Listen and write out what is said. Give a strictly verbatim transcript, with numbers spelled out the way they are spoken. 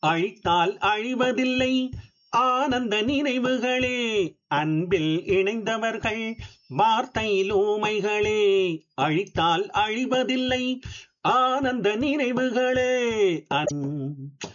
அழித்தால் அழிவதில்லை ஆனந்த நினைவுகளே. அன்பில் இணைந்தவர்கள் வார்த்தையில் ஊமைகளே. அழித்தால் அழிவதில்லை ஆனந்த நினைவுகளே. அன்